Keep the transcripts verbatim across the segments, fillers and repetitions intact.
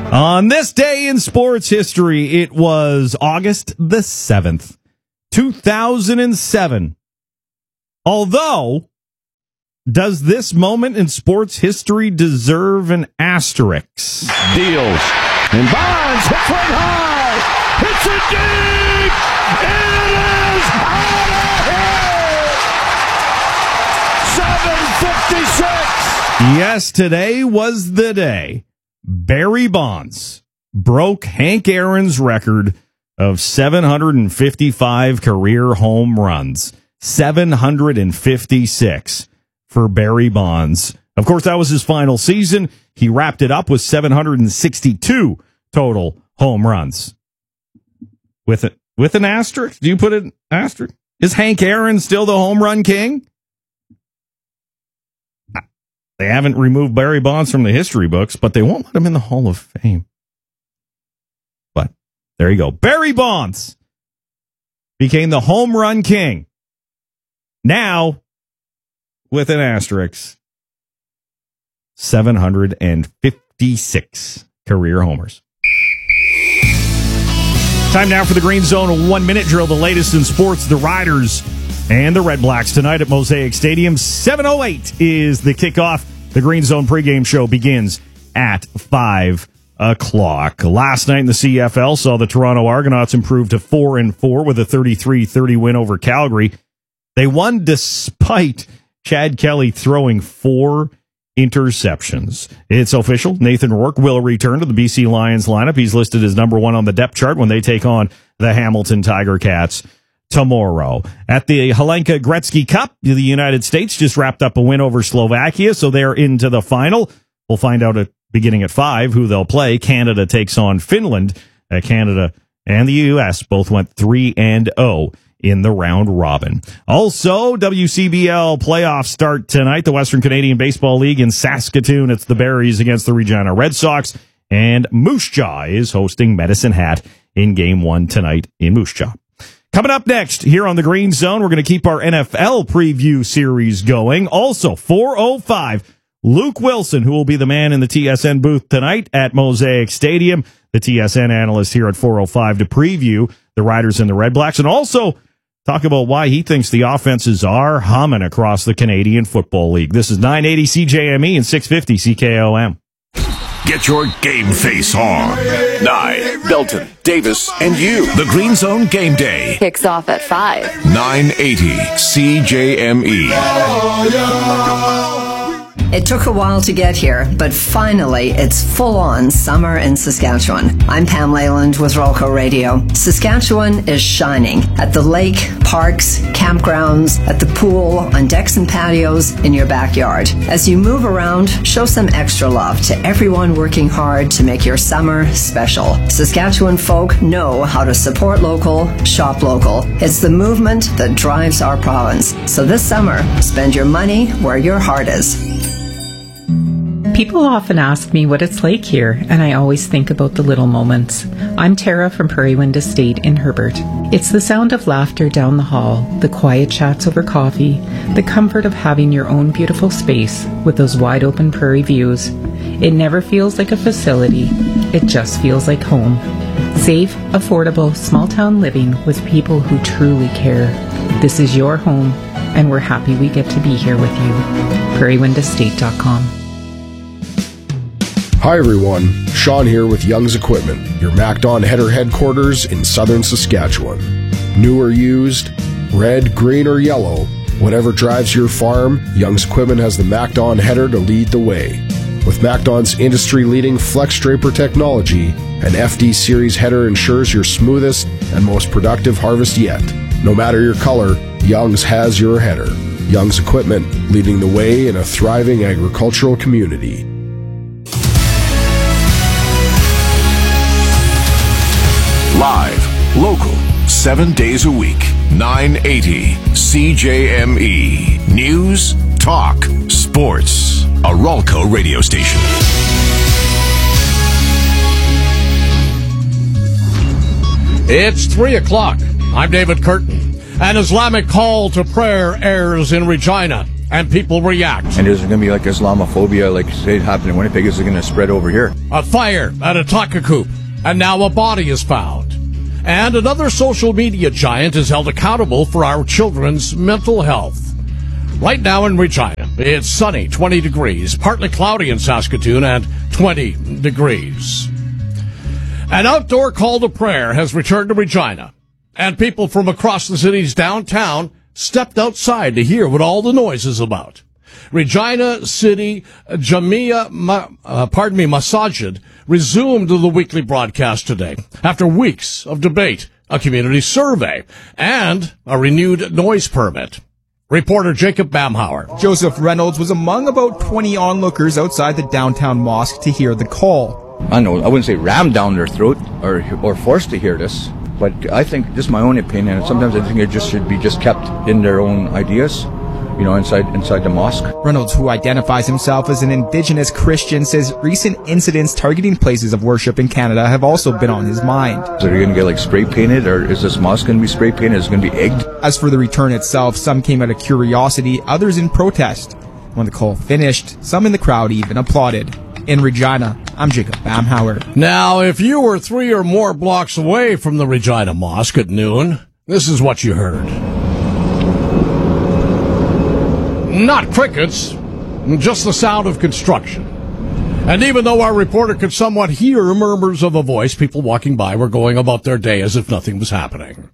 On this day in sports history, it was August the seventh, two thousand seven. Although, does this moment in sports history deserve an asterisk? Deals. And Bonds hits one high. Hits it deep. It is out of here. seven fifty-six. Yes, today was the day Barry Bonds broke Hank Aaron's record of seven hundred fifty-five career home runs. seven hundred fifty-six for Barry Bonds. Of course, that was his final season. He wrapped it up with seven hundred sixty-two total home runs. With it, with an asterisk? Do you put an asterisk? Is Hank Aaron still the home run king? They haven't removed Barry Bonds from the history books, but they won't let him in the Hall of Fame. But there you go. Barry Bonds became the home run king. Now, with an asterisk, seven hundred fifty-six career homers. Time now for the Green Zone, a one-minute drill, the latest in sports. The Riders and the Red Blacks tonight at Mosaic Stadium. seven oh eight is the kickoff. The Green Zone pregame show begins at five o'clock. Last night in the C F L saw the Toronto Argonauts improve to four and four with a thirty-three thirty win over Calgary. They won despite Chad Kelly throwing four interceptions. It's official. Nathan Rourke will return to the B C Lions lineup. He's listed as number one on the depth chart when they take on the Hamilton Tiger Cats tomorrow. At the Helenka Gretzky Cup, the United States just wrapped up a win over Slovakia, so they're into the final. We'll find out at beginning at five who they'll play. Canada takes on Finland. Uh, Canada and the U S both went three and oh in the round robin. Also, W C B L playoffs start tonight. The Western Canadian Baseball League in Saskatoon. It's the Berries against the Regina Red Sox. And Moose Jaw is hosting Medicine Hat in game one tonight in Moose Jaw. Coming up next here on the Green Zone, we're going to keep our N F L preview series going. Also, four oh five, Luke Wilson, who will be the man in the T S N booth tonight at Mosaic Stadium, the T S N analyst here at four oh five to preview the Riders and the Red Blacks, and also talk about why he thinks the offenses are humming across the Canadian Football League. This is nine eighty C J M E and six fifty C K O M. Get your game face on. Nye, Belton, Davis, and you. The Green Zone Game Day kicks off at five. nine eighty C J M E. It took a while to get here, but finally, it's full-on summer in Saskatchewan. I'm Pam Leyland with Rolco Radio. Saskatchewan is shining at the lake, parks, campgrounds, at the pool, on decks and patios, in your backyard. As you move around, show some extra love to everyone working hard to make your summer special. Saskatchewan folk know how to support local, shop local. It's the movement that drives our province. So this summer, spend your money where your heart is. People often ask me what it's like here, and I always think about the little moments. I'm Tara from Prairie Wind Estate in Herbert. It's the sound of laughter down the hall, the quiet chats over coffee, the comfort of having your own beautiful space with those wide open prairie views. It never feels like a facility, it just feels like home. Safe, affordable, small town living with people who truly care. This is your home, and we're happy we get to be here with you. prairie wind estate dot com. Hi everyone, Sean here with Young's Equipment, your MacDon header headquarters in southern Saskatchewan. New or used, red, green, or yellow, whatever drives your farm, Young's Equipment has the MacDon header to lead the way. With MacDon's industry-leading Flex Draper technology, an F D Series header ensures your smoothest and most productive harvest yet. No matter your color, Young's has your header. Young's Equipment, leading the way in a thriving agricultural community. Live, local, seven days a week. nine eighty C J M E. News, talk, sports. A Rolco radio station. It's three o'clock. I'm David Curtin. An Islamic call to prayer airs in Regina. and people react. And is it going to be like Islamophobia, like it happened in Winnipeg? Is it going to spread over here? A fire at a Takakoop, and now a body is found. And another social media giant is held accountable for our children's mental health. Right now in Regina, it's sunny, twenty degrees, partly cloudy in Saskatoon, and twenty degrees. An outdoor call to prayer has returned to Regina, and people from across the city's downtown stepped outside to hear what all the noise is about. Regina City Jamia, uh, pardon me, Masajid resumed the weekly broadcast today after weeks of debate, a community survey, and a renewed noise permit. Reporter Jacob Bamhauer. Joseph Reynolds was among about twenty onlookers outside the downtown mosque to hear the call. I know, I wouldn't say rammed down their throat or or forced to hear this, but I think, just my own opinion, sometimes I think it just should be just kept in their own ideas, you know, inside inside the mosque. Reynolds, who identifies himself as an Indigenous Christian, says recent incidents targeting places of worship in Canada have also been on his mind. Is it going to get like spray painted, or is this mosque going to be spray painted? Is it going to be egged? As for the return itself, some came out of curiosity, others in protest. When the call finished, some in the crowd even applauded. In Regina, I'm Jacob Bamhauer. Now, if you were three or more blocks away from the Regina Mosque at noon, this is what you heard. Not crickets, just the sound of construction. And even though our reporter could somewhat hear murmurs of a voice, people walking by were going about their day as if nothing was happening.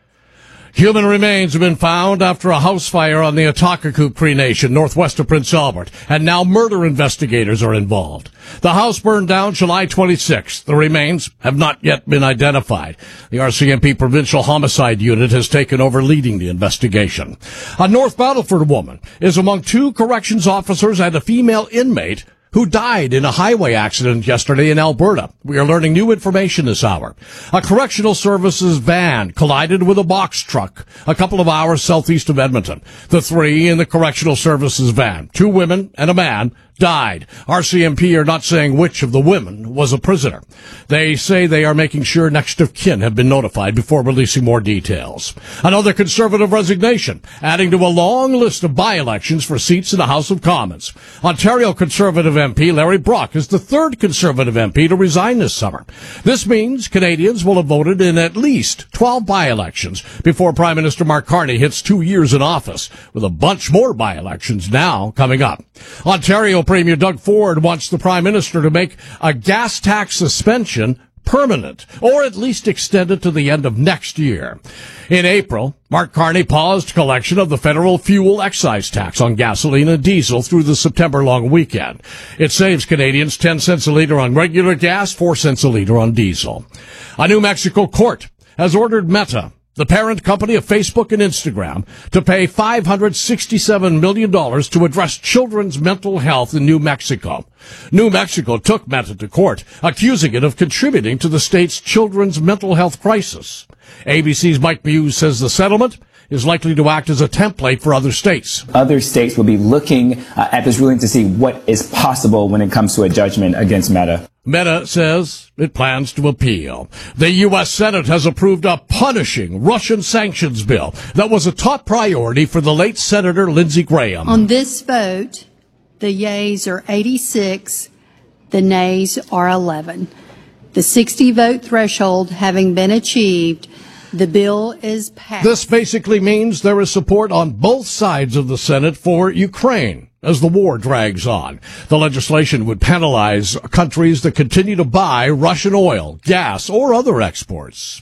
Human remains have been found after a house fire on the Atakakoop Cree Nation, northwest of Prince Albert, and now murder investigators are involved. The house burned down July twenty-sixth. The remains have not yet been identified. The R C M P Provincial Homicide Unit has taken over leading the investigation. A North Battleford woman is among two corrections officers and a female inmate who died in a highway accident yesterday in Alberta. We are learning new information this hour. A correctional services van collided with a box truck a couple of hours southeast of Edmonton. The three in the correctional services van, two women and a man, died. R C M P are not saying which of the women was a prisoner. They say they are making sure next of kin have been notified before releasing more details. Another Conservative resignation, adding to a long list of by-elections for seats in the House of Commons. Ontario Conservative M P Larry Brock is the third Conservative M P to resign this summer. This means Canadians will have voted in at least twelve by-elections before Prime Minister Mark Carney hits two years in office, with a bunch more by-elections now coming up. Ontario Premier Doug Ford wants the Prime Minister to make a gas tax suspension permanent, or at least extend it to the end of next year. In April, Mark Carney paused collection of the federal fuel excise tax on gasoline and diesel through the September long weekend. It saves Canadians ten cents a litre on regular gas, four cents a litre on diesel. A New Mexico court has ordered Meta, the parent company of Facebook and Instagram, to pay five hundred sixty-seven million dollars to address children's mental health in New Mexico. New Mexico took Meta to court, accusing it of contributing to the state's children's mental health crisis. A B C's Mike Muse says the settlement is likely to act as a template for other states. Other states will be looking uh, at this ruling to see what is possible when it comes to a judgment against Meta. Meta says it plans to appeal. The U S Senate has approved a punishing Russian sanctions bill that was a top priority for the late Senator Lindsey Graham. On this vote, the yeas are eighty-six, the nays are eleven. The sixty vote threshold having been achieved, the bill is passed. This basically means there is support on both sides of the Senate for Ukraine as the war drags on. The legislation would penalize countries that continue to buy Russian oil, gas, or other exports.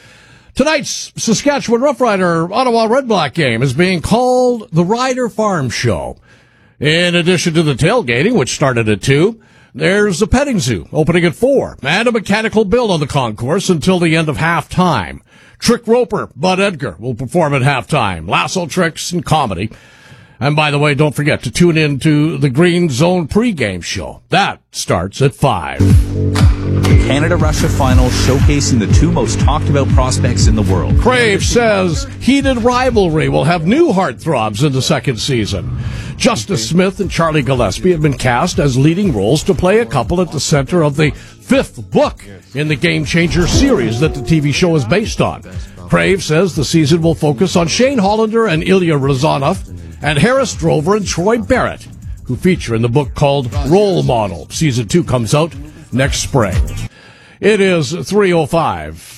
Tonight's Saskatchewan Rough Rider Ottawa Red Black game is being called the Rider Farm Show. In addition to the tailgating, which started at two, there's the petting zoo opening at four, and a mechanical build on the concourse until the end of halftime. Trick roper Bud Edgar will perform at halftime, lasso tricks and comedy. And by the way, don't forget to tune in to the Green Zone pregame show. That starts at five. Canada-Russia final showcasing the two most talked about prospects in the world. Crave says heated rivalry will have new heartthrobs in the second season. Justice Smith and Charlie Gillespie have been cast as leading roles to play a couple at the center of the fifth book in the Game Changer series that the T V show is based on. Crave says the season will focus on Shane Hollander and Ilya Razanov and Harris Drover and Troy Barrett, who feature in the book called Role Model. Season two comes out next spring. It is three oh five.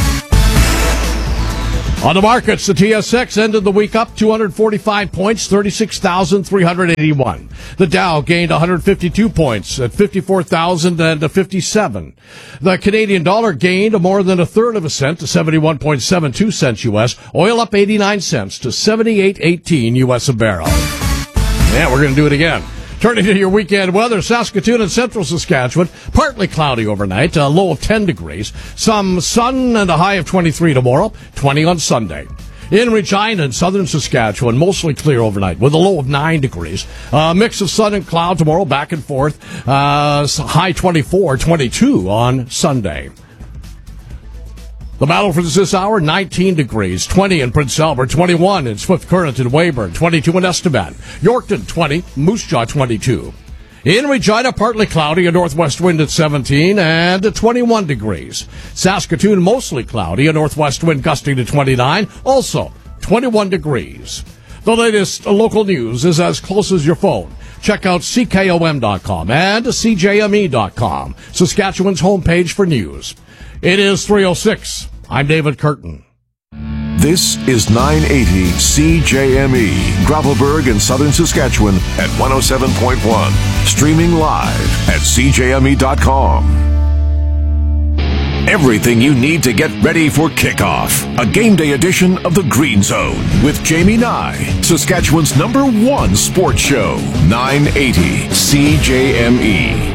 On the markets, the T S X ended the week up two hundred forty-five points, thirty-six thousand three hundred eighty-one. The Dow gained one hundred fifty-two points at fifty-four thousand fifty-seven. The Canadian dollar gained more than a third of a cent to seventy-one point seven two cents U S. Oil up eighty-nine cents to seventy-eight eighteen U S a barrel. Yeah, we're going to do it again. Turning to your weekend weather, Saskatoon and central Saskatchewan, partly cloudy overnight, a low of ten degrees. Some sun and a high of twenty-three tomorrow, twenty on Sunday. In Regina and southern Saskatchewan, mostly clear overnight with a low of nine degrees. A mix of sun and cloud tomorrow, back and forth. Uh, high twenty-four, twenty-two on Sunday. The battle for this hour, nineteen degrees, twenty in Prince Albert, twenty-one in Swift Current and Weyburn, twenty-two in Estevan, Yorkton, twenty, Moose Jaw, twenty-two. In Regina, partly cloudy, a northwest wind at seventeen and twenty-one degrees. Saskatoon, mostly cloudy, a northwest wind gusting to twenty-nine, also twenty-one degrees. The latest local news is as close as your phone. Check out C K O M dot com and C J M E dot com, Saskatchewan's homepage for news. It is three oh six. I'm David Curtin. This is nine eighty C J M E, Gravelburg in southern Saskatchewan at one oh seven point one. Streaming live at C J M E dot com. Everything you need to get ready for kickoff. A game day edition of the Green Zone with Jamie Nye, Saskatchewan's number one sports show. nine eighty C J M E.